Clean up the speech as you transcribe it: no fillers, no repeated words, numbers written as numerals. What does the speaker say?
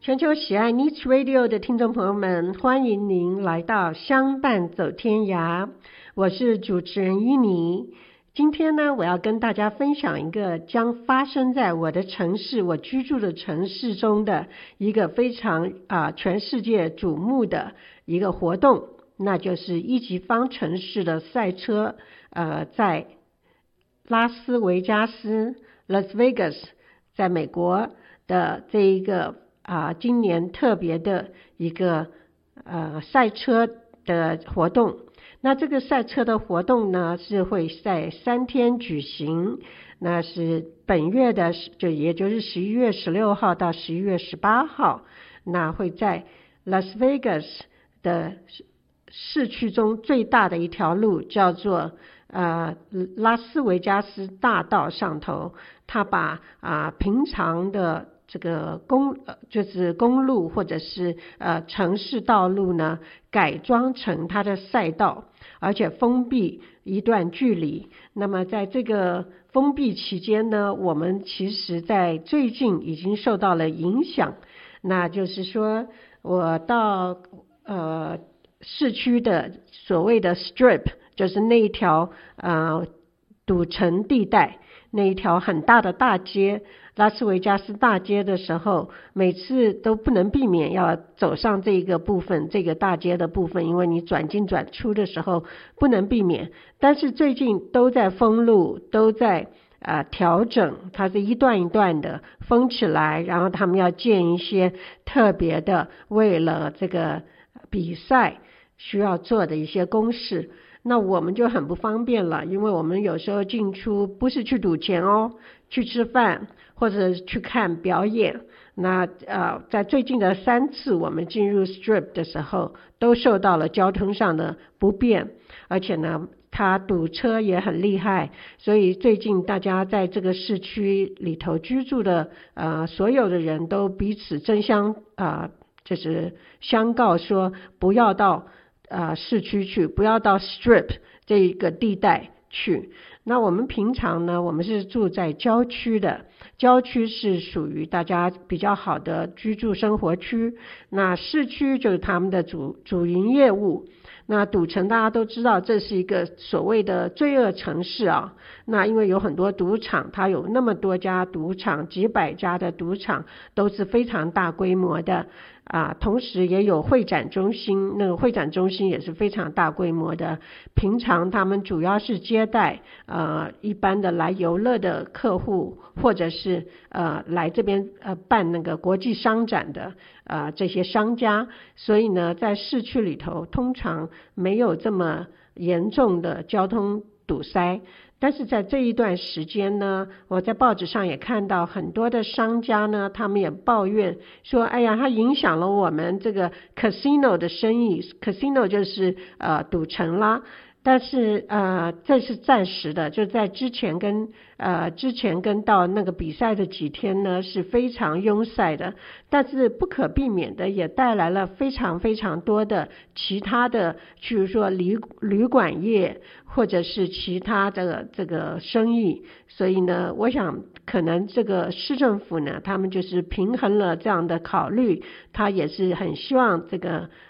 全球喜爱 Niche Radio 的听众朋友们，欢迎您来到相伴走天涯，我是主持人依妮。今天呢，我要跟大家分享一个将发生在我的城市，我居住的城市中的一个非常全世界瞩目的一个活动，那就是一级方程式的赛车，在拉斯维加斯 Las Vegas 在美国的这一个今年特别的一个赛车的活动。那这个赛车的活动呢，是会在3天举行，那是本月的也就是11月16号到11月18号，那会在 Las Vegas 的市区中最大的一条路叫做拉斯维加斯大道上头，它把平常的这个就是公路或者是城市道路呢，改装成它的赛道，而且封闭一段距离。那么在这个封闭期间呢，我们其实在最近已经受到了影响。那就是说我到市区的所谓的 strip， 就是那一条赌城地带，那一条很大的大街，拉斯维加斯大街的时候，每次都不能避免要走上这个部分，这个大街的部分，因为你转进转出的时候不能避免。但是最近都在封路，都在调整，它是一段一段的封起来，然后他们要建一些特别的为了这个比赛需要做的一些公式。那我们就很不方便了，因为我们有时候进出不是去赌钱哦，去吃饭或者去看表演。那在最近的3次我们进入 Strip 的时候，都受到了交通上的不便，而且呢它堵车也很厉害，所以最近大家在这个市区里头居住的所有的人都彼此争相就是相告说不要到市区去，不要到 Strip 这个地带去。那我们平常呢，我们是住在郊区的，郊区是属于大家比较好的居住生活区，那市区就是他们的主营业务。那赌城大家都知道，这是一个所谓的罪恶城市啊。那因为有很多赌场，它有那么多家赌场，几百家的赌场，都是非常大规模的同时也有会展中心，那个会展中心也是非常大规模的。平常他们主要是接待一般的来游乐的客户，或者是来这边办那个国际商展的这些商家。所以呢，在市区里头通常没有这么严重的交通堵塞。但是在这一段时间呢，我在报纸上也看到很多的商家呢，他们也抱怨说，哎呀，它影响了我们这个 casino 的生意。 casino 就是赌城啦。但是这是暂时的，就在之前跟到那个比赛的几天呢，是非常拥塞的。但是不可避免的也带来了非常非常多的其他的，譬如说旅馆业或者是其他的这个生意。所以呢，我想可能这个市政府呢，他们就是平衡了这样的考虑，他也是很希望这个